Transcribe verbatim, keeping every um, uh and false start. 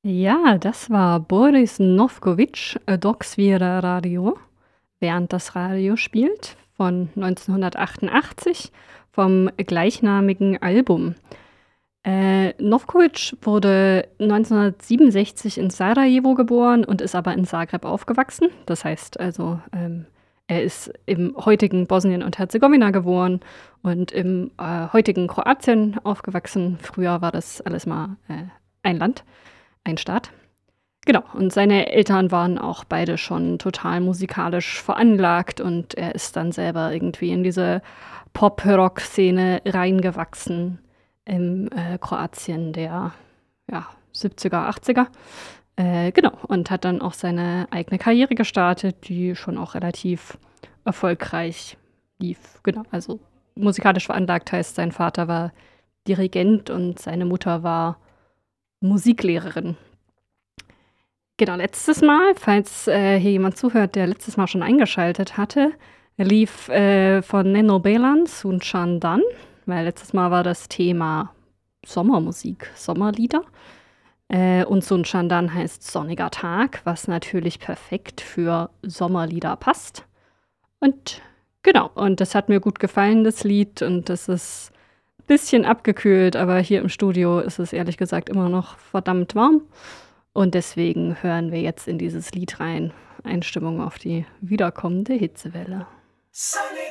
Ja, das war Boris Nowkovitsch, äh, Doksvira Radio, während das Radio spielt von neunzehnhundertachtundachtzig vom gleichnamigen Album. Äh, Nowkovitsch wurde neunzehnhundertsiebenundsechzig in Sarajevo geboren und ist aber in Zagreb aufgewachsen. Das heißt also, ähm, er ist im heutigen Bosnien und Herzegowina geboren und im, äh, heutigen Kroatien aufgewachsen. Früher war das alles mal, äh, ein Land, ein Staat. Genau, und seine Eltern waren auch beide schon total musikalisch veranlagt und er ist dann selber irgendwie in diese Pop-Rock-Szene reingewachsen im, äh, Kroatien der, ja, siebziger, achtziger. Äh, genau, und hat dann auch seine eigene Karriere gestartet, die schon auch relativ erfolgreich lief. Genau, also musikalisch veranlagt heißt, sein Vater war Dirigent und seine Mutter war Musiklehrerin. Genau, letztes Mal, falls, äh, hier jemand zuhört, der letztes Mal schon eingeschaltet hatte, lief, äh, von Neno Belan Sunshine Dan, weil letztes Mal war das Thema Sommermusik, Sommerlieder. Äh, und Sunshine Dan heißt sonniger Tag, was natürlich perfekt für Sommerlieder passt. Und genau, und das hat mir gut gefallen, das Lied, und das ist bisschen abgekühlt, aber hier im Studio ist es ehrlich gesagt immer noch verdammt warm. Und deswegen hören wir jetzt in dieses Lied rein. Einstimmung auf die wiederkommende Hitzewelle. Sunny